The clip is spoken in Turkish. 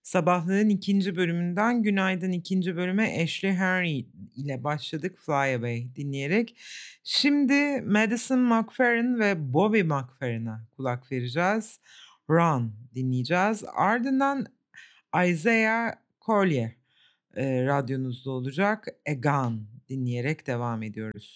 Sabahlığın ikinci bölümünden günaydın. İkinci bölüme Ashley Henry ile başladık Fly Away dinleyerek. Şimdi Madison McFerrin ve Bobby McFerrin'a kulak vereceğiz. Run dinleyeceğiz. Ardından Isaiah Collier radyonuzda olacak. A Gun dinleyerek devam ediyoruz.